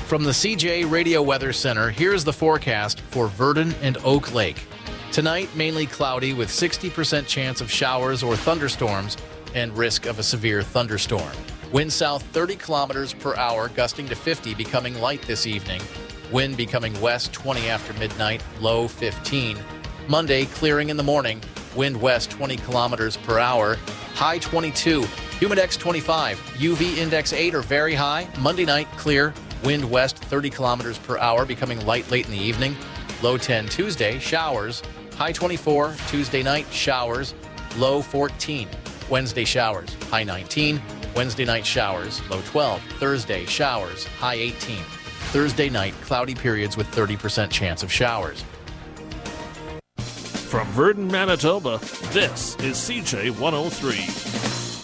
From the CJ Radio Weather Center, here's the forecast for Verdon and Oak Lake. Tonight, mainly cloudy with 60% chance of showers or thunderstorms and risk of a severe thunderstorm. Wind south 30 kilometers per hour, gusting to 50, becoming light this evening. Wind becoming west 20 after midnight, low 15. Monday, clearing in the morning. Wind west 20 kilometers per hour, high 22. Humidex 25, UV index 8 or very high. Monday night, clear. Wind west 30 kilometers per hour, becoming light late in the evening. Low 10 Tuesday, showers. High 24. Tuesday night, showers. Low 14. Wednesday, showers. High 19. Wednesday night, showers. Low 12. Thursday, showers. High 18. Thursday night, cloudy periods with 30% chance of showers. From Verdon, Manitoba, this is CJ 103.